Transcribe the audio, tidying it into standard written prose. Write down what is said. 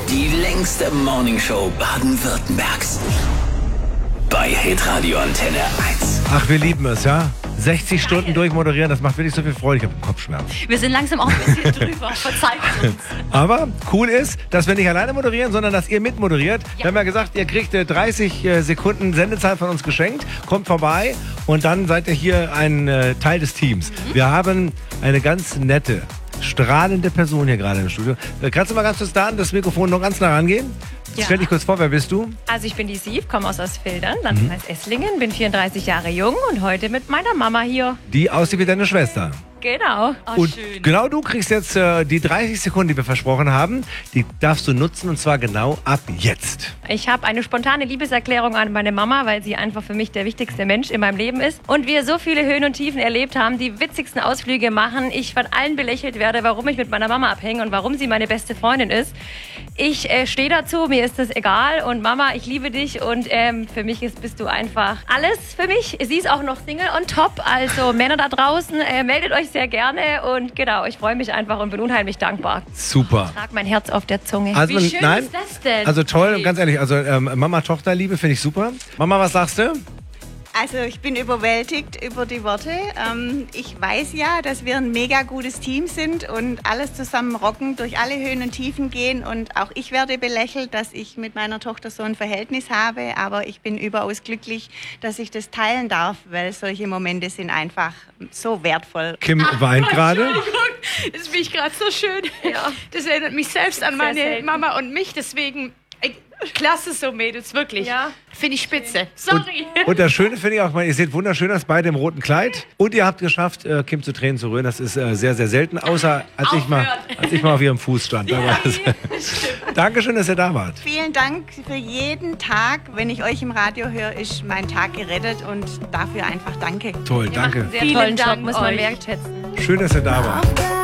Die längste Morningshow Baden-Württembergs. Bei Hitradio Antenne 1. Ach, wir lieben es, ja? 60 Stunden durchmoderieren, das macht wirklich so viel Freude. Ich habe Kopfschmerzen. Wir sind langsam auch ein bisschen drüber. Verzeiht uns. Aber cool ist, dass wir nicht alleine moderieren, sondern dass ihr mitmoderiert. Wir haben ja gesagt, ihr kriegt 30 Sekunden Sendezeit von uns geschenkt. Kommt vorbei und dann seid ihr hier ein Teil des Teams. Wir haben eine ganz nette, strahlende Person hier gerade im Studio. Kannst du mal ganz kurz da an das Mikrofon noch ganz nah rangehen? Ja. Stell dich kurz vor, wer bist du? Also ich bin die Siv, komme aus Ostfildern, Landkreis Esslingen, bin 34 Jahre jung und heute mit meiner Mama hier. Die aussieht wie deine Schwester. Genau. Oh, Und schön. genau du kriegst jetzt die 30 Sekunden, die wir versprochen haben. Die darfst du nutzen und zwar genau ab jetzt. Ich habe eine spontane Liebeserklärung an meine Mama, weil sie einfach für mich der wichtigste Mensch in meinem Leben ist. Und wir so viele Höhen und Tiefen erlebt haben, die witzigsten Ausflüge machen. Ich von allen belächelt werde, warum ich mit meiner Mama abhänge und warum sie meine beste Freundin ist. Ich stehe dazu, mir ist das egal. Und Mama, ich liebe dich und für mich bist du einfach alles für mich. Sie ist auch noch Single on top, also Männer da draußen, meldet euch sehr gerne. Und genau, ich freue mich einfach und bin unheimlich dankbar. Super. Ich trage mein Herz auf der Zunge. Also, Wie schön nein, ist das denn? Also toll, ganz ehrlich, also Mama-Tochter-Liebe finde ich super. Mama, was sagst du? Also ich bin überwältigt über die Worte. Ich weiß ja, dass wir ein mega gutes Team sind und alles zusammen rocken, durch alle Höhen und Tiefen gehen. Und auch ich werde belächelt, dass ich mit meiner Tochter so ein Verhältnis habe. Aber ich bin überaus glücklich, dass ich das teilen darf, weil solche Momente sind einfach so wertvoll. Kim weint gerade. Das finde ich gerade so schön. Ja. Das erinnert mich selbst an meine selten. Mama und mich. Deswegen, klasse so, Mädels, wirklich. Ja. Finde ich spitze. Sorry. Und das Schöne finde ich auch, ihr seht wunderschön aus, beide im roten Kleid. Und ihr habt geschafft, Kim zu Tränen zu rühren. Das ist sehr, sehr selten, außer als ich mal auf ihrem Fuß stand. Da war es. Dankeschön, dass ihr da wart. Vielen Dank für jeden Tag. Wenn ich euch im Radio höre, ist mein Tag gerettet und dafür einfach danke. Toll, danke. Sehr Vielen tollen Job, Dank muss man euch. wertschätzen. Schön, dass ihr da wart.